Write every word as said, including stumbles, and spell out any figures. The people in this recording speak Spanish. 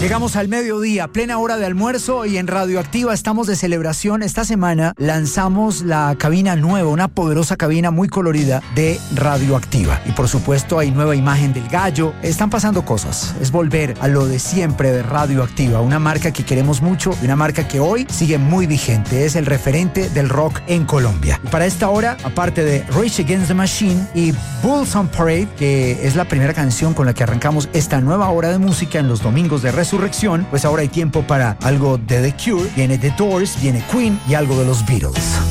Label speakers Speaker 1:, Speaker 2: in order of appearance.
Speaker 1: Llegamos al mediodía, plena hora de almuerzo, y en Radioactiva estamos de celebración. Esta semana lanzamos la cabina nueva, una poderosa cabina muy colorida de Radioactiva. Y por supuesto hay nueva imagen del gallo. Están pasando cosas. Es volver a lo de siempre de Radioactiva, una marca que queremos mucho y una marca que hoy sigue muy vigente. Es el referente del rock en Colombia. Y para esta hora, aparte de Rage Against the Machine y Bulls on Parade, que es la primera canción con la que arrancamos esta nueva hora de música en los domingos de Resurrección, pues ahora hay tiempo para algo de The Cure, viene The Doors, viene Queen y algo de los Beatles.